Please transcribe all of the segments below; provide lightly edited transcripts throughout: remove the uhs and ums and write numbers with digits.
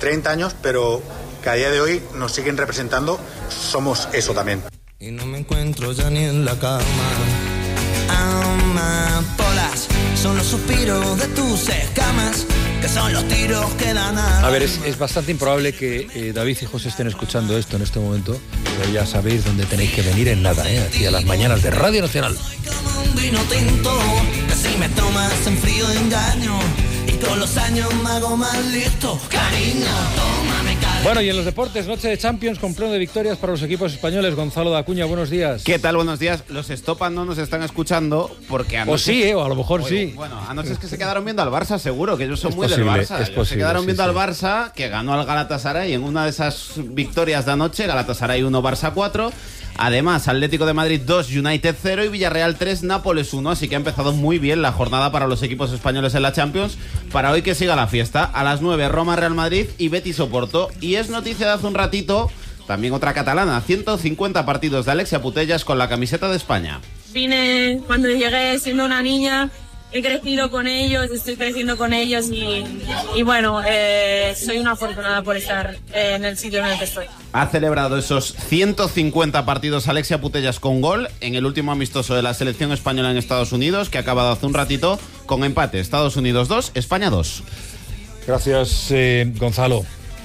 30 años, pero que a día de hoy nos siguen representando, somos eso también. Y no me encuentro ya ni en la cama. Amapolas son los suspiros de tus escamas, que son los tiros que dan a ver, es bastante improbable que David y José estén escuchando esto en este momento, pero ya sabéis dónde tenéis que venir en nada, aquí a las mañanas de Radio Nacional. Como un vino tinto, que si me tomas en frío engaño, y con los años me hago más listo, cariño, tómame cariño. Bueno, y en los deportes, noche de Champions con pleno de victorias para los equipos españoles. Gonzalo de Acuña, buenos días. ¿Qué tal? Buenos días. Los Estopa no nos están escuchando porque anoche... O sí, o a lo mejor sí. Bueno, anoche es que se quedaron viendo al Barça, seguro, que ellos son muy posible, del Barça. es posible, se quedaron viendo sí. al Barça, que ganó al Galatasaray en una de esas victorias de anoche, Galatasaray 1, Barça 4. Además, Atlético de Madrid 2, United 0 y Villarreal 3, Nápoles 1. Así que ha empezado muy bien la jornada para los equipos españoles en la Champions. Para hoy que siga la fiesta. A las 9, Roma, Real Madrid y Betis Oporto. Y es noticia de hace un ratito, también otra catalana, 150 partidos de Alexia Putellas con la camiseta de España. Vine cuando llegué siendo una niña. He crecido con ellos, estoy creciendo con ellos y bueno, soy una afortunada por estar en el sitio en el que estoy. Ha celebrado esos 150 partidos Alexia Putellas con gol en el último amistoso de la selección española en Estados Unidos, que ha acabado hace un ratito con empate. Estados Unidos 2, España 2. Gracias, Gonzalo.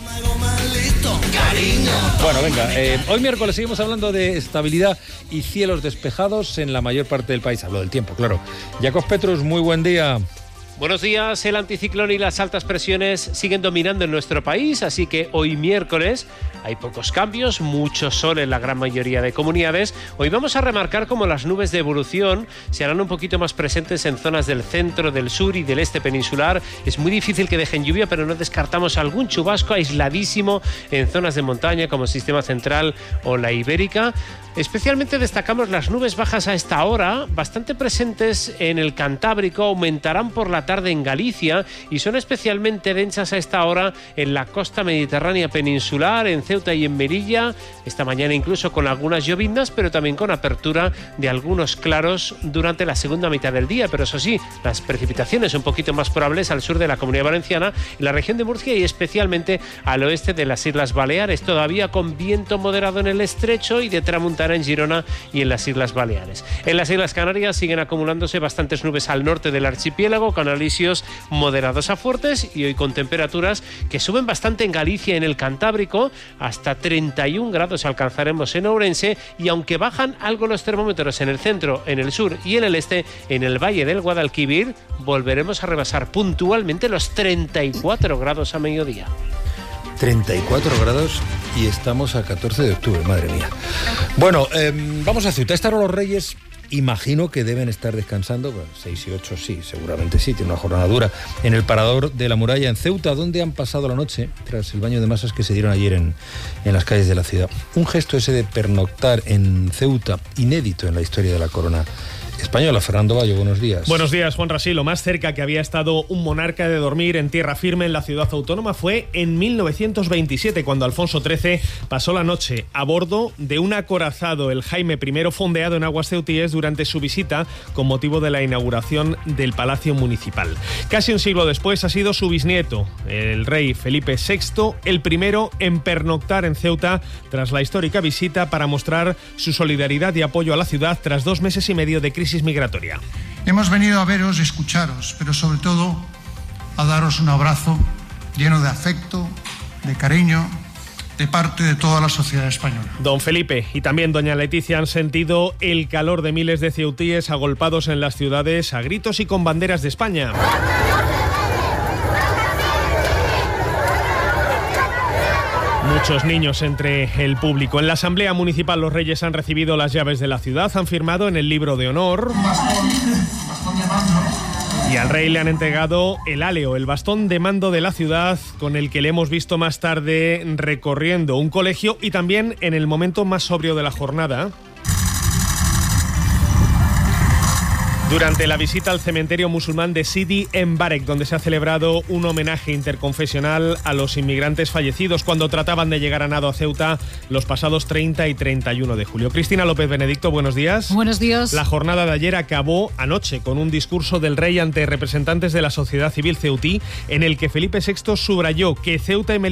Bueno, venga, hoy miércoles seguimos hablando de estabilidad y cielos despejados en la mayor parte del país. Hablo del tiempo, claro. Jacos Petrus, muy buen día. Buenos días, el anticiclón y las altas presiones siguen dominando en nuestro país, así que hoy miércoles hay pocos cambios, mucho sol en la gran mayoría de comunidades. Hoy vamos a remarcar cómo las nubes de evolución se harán un poquito más presentes en zonas del centro, del sur y del este peninsular. Es muy difícil que dejen lluvia, pero no descartamos algún chubasco aisladísimo en zonas de montaña como el Sistema Central o la Ibérica. Especialmente destacamos las nubes bajas a esta hora, bastante presentes en el Cantábrico, aumentarán por la tarde en Galicia y son especialmente densas a esta hora en la costa mediterránea peninsular, en Ceuta y en Melilla, esta mañana incluso con algunas lloviznas, pero también con apertura de algunos claros durante la segunda mitad del día. Pero eso sí, las precipitaciones un poquito más probables al sur de la Comunidad Valenciana, en la región de Murcia y especialmente al oeste de las Islas Baleares, todavía con viento moderado en el estrecho y de tramontana en Girona y en las Islas Baleares. En las Islas Canarias siguen acumulándose bastantes nubes al norte del archipiélago, con alisios moderados a fuertes y hoy con temperaturas que suben bastante en Galicia y en el Cantábrico, hasta 31 grados alcanzaremos en Ourense, y aunque bajan algo los termómetros en el centro, en el sur y en el este, en el valle del Guadalquivir volveremos a rebasar puntualmente los 34 grados a mediodía. 34 grados y estamos a 14 de octubre, madre mía. Bueno, vamos a Ceuta. Esta hora los Reyes imagino que deben estar descansando, bueno, 6 y 8 sí, seguramente sí, tiene una jornada dura, en el Parador de la Muralla en Ceuta, donde han pasado la noche tras el baño de masas que se dieron ayer en las calles de la ciudad. Un gesto ese de pernoctar en Ceuta, inédito en la historia de la corona española. Fernando Bayo, buenos días. Buenos días, Juan Rasí. Lo más cerca que había estado un monarca de dormir en tierra firme en la ciudad autónoma fue en 1927, cuando Alfonso XIII pasó la noche a bordo de un acorazado, el Jaime I, fondeado en aguas ceutíes durante su visita con motivo de la inauguración del Palacio Municipal. Casi un siglo después ha sido su bisnieto, el rey Felipe VI, el primero en pernoctar en Ceuta tras la histórica visita para mostrar su solidaridad y apoyo a la ciudad tras 2 meses y medio de crisis migratoria. Hemos venido a veros y escucharos, pero sobre todo a daros un abrazo lleno de afecto, de cariño, de parte de toda la sociedad española. Don Felipe y también doña Leticia han sentido el calor de miles de ceutíes agolpados en las ciudades a gritos y con banderas de España. Muchos niños entre el público. En la Asamblea Municipal los Reyes han recibido las llaves de la ciudad, han firmado en el libro de honor y al rey le han entregado el áleo, el bastón de mando de la ciudad, con el que le hemos visto más tarde recorriendo un colegio y también en el momento más sobrio de la jornada, durante la visita al cementerio musulmán de Sidi Mbarek, donde se ha celebrado un homenaje interconfesional a los inmigrantes fallecidos cuando trataban de llegar a nado a Ceuta los pasados 30 y 31 de julio. Cristina López Benedicto, buenos días. Buenos días. La jornada de ayer acabó anoche con un discurso del rey ante representantes de la sociedad civil ceutí, en el que Felipe VI subrayó que Ceuta y Melilla